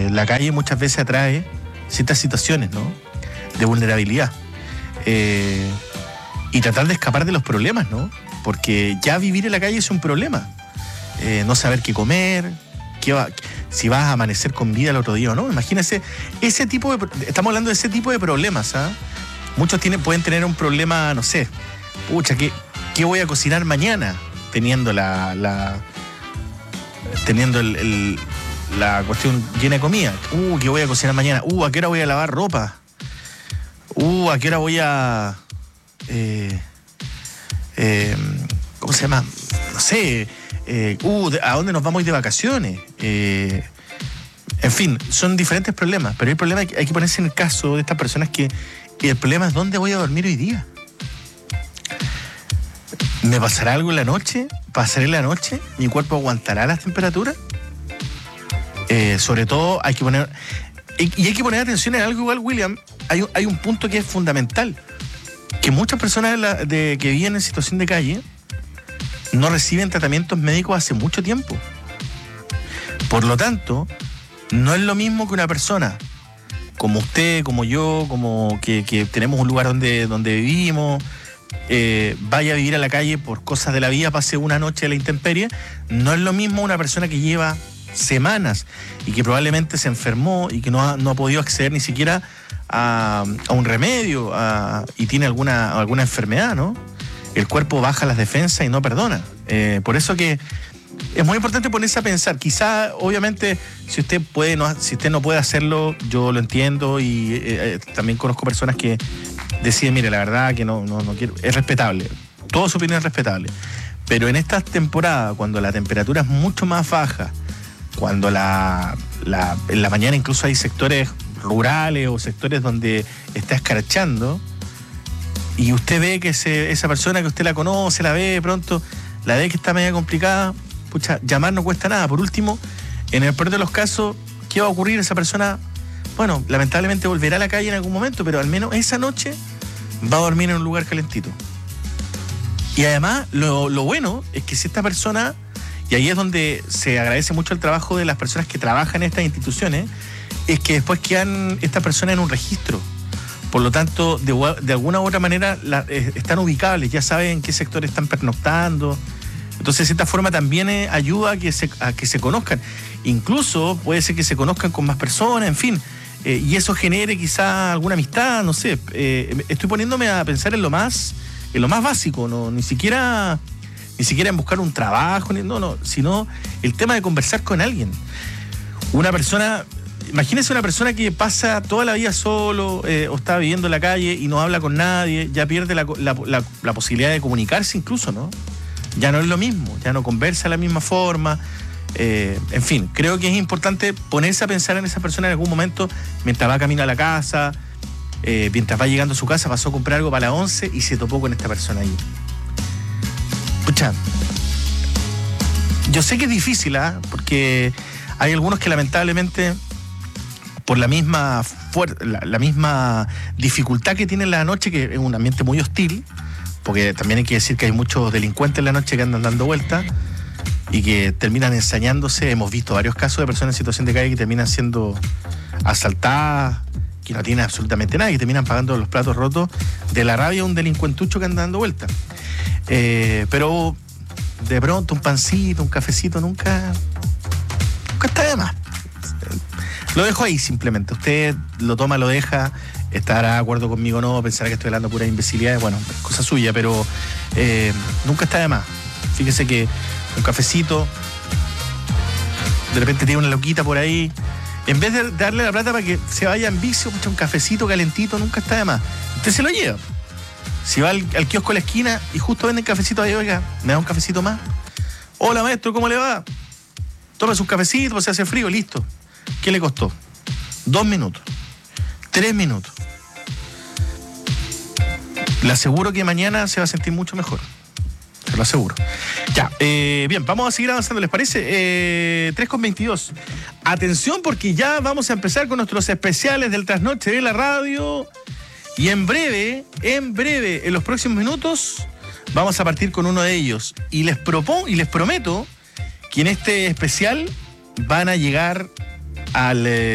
la calle muchas veces atrae ciertas situaciones, ¿no?, de vulnerabilidad. Y tratar de escapar de los problemas, ¿no? Porque ya vivir en la calle es un problema. No saber qué comer, si vas a amanecer con vida el otro día o no. Imagínense, estamos hablando de ese tipo de problemas, ¿ah? Muchos pueden tener un problema, no sé, pucha, ¿qué voy a cocinar mañana? Teniendo la cuestión llena de comida. ¿Qué voy a cocinar mañana? ¿A qué hora voy a lavar ropa? ¿A qué hora voy a... ¿cómo se llama? No sé. ¿A dónde nos vamos a ir de vacaciones? En fin, son diferentes problemas, pero el problema hay que ponerse en el caso de estas personas que el problema es dónde voy a dormir hoy día. ¿Me pasará algo en la noche? ¿Pasaré la noche? ¿Mi cuerpo aguantará las temperaturas? Sobre todo hay que poner... Y hay que poner atención en algo igual, William. Hay un punto que es fundamental. Que muchas personas que viven en situación de calle no reciben tratamientos médicos hace mucho tiempo. Por lo tanto, no es lo mismo que una persona como usted, como yo, como que tenemos un lugar donde vivimos, vaya a vivir a la calle por cosas de la vida, pase una noche a la intemperie. No es lo mismo una persona que lleva semanas y que probablemente se enfermó y que no ha podido acceder ni siquiera a un remedio y tiene alguna enfermedad, ¿no? El cuerpo baja las defensas y no perdona. Por eso que es muy importante ponerse a pensar. Quizá, obviamente, si usted no puede hacerlo, yo lo entiendo y también conozco personas que deciden, mire, la verdad que no quiero. Es respetable. Toda su opinión es respetable. Pero en estas temporadas, cuando la temperatura es mucho más baja, cuando en la mañana incluso hay sectores rurales o sectores donde está escarchando y usted ve que esa persona que usted la conoce, la ve de pronto, la ve que está media complicada, pucha, llamar no cuesta nada. Por último, en el peor de los casos, ¿qué va a ocurrir? Esa persona, bueno, lamentablemente volverá a la calle en algún momento, pero al menos esa noche va a dormir en un lugar calentito. Y además, lo bueno es que si esta persona, y ahí es donde se agradece mucho el trabajo de las personas que trabajan en estas instituciones, es que después quedan estas personas en un registro. Por lo tanto, de alguna u otra manera están ubicables, ya saben en qué sector están pernoctando. Entonces, de cierta forma también ayuda a que se conozcan. Incluso puede ser que se conozcan con más personas, en fin. Y eso genere quizá alguna amistad, no sé. Estoy poniéndome a pensar en lo más básico, no, ni siquiera en buscar un trabajo, sino el tema de conversar con alguien. Imagínese una persona que pasa toda la vida solo o está viviendo en la calle y no habla con nadie, ya pierde la posibilidad de comunicarse incluso, ¿no? Ya no es lo mismo, ya no conversa de la misma forma. En fin, creo que es importante ponerse a pensar en esa persona en algún momento, mientras va camino a la casa, mientras va llegando a su casa, pasó a comprar algo para las 11 y se topó con esta persona ahí. Escucha, yo sé que es difícil, porque hay algunos que lamentablemente, por la misma dificultad que tiene la noche, que es un ambiente muy hostil, porque también hay que decir que hay muchos delincuentes en la noche que andan dando vueltas y que terminan ensañándose. Hemos visto varios casos de personas en situación de calle que terminan siendo asaltadas, que no tienen absolutamente nada, que terminan pagando los platos rotos de la rabia de un delincuentucho que anda dando vueltas. Pero de pronto un pancito, un cafecito nunca está de más. Lo dejo ahí simplemente. Usted lo toma, lo deja, estará de acuerdo conmigo o no, pensará que estoy hablando pura imbecilidad, bueno, es cosa suya, pero nunca está de más. Fíjese que un cafecito, de repente tiene una loquita por ahí, en vez de darle la plata para que se vaya en vicio, un cafecito calentito, nunca está de más. Usted se lo lleva. Si va al kiosco de la esquina y justo venden cafecito ahí, oiga, ¿me da un cafecito más? Hola maestro, ¿cómo le va? Tome sus cafecitos, se hace frío, listo. ¿Qué le costó? 2 minutos, 3 minutos. Le aseguro que mañana se va a sentir mucho mejor. Se lo aseguro. Ya, bien, vamos a seguir avanzando, ¿les parece? 3:22. Atención, porque ya vamos a empezar con nuestros especiales del trasnoche de la radio. Y en breve, en los próximos minutos, vamos a partir con uno de ellos. Y les prometo que en este especial van a llegar al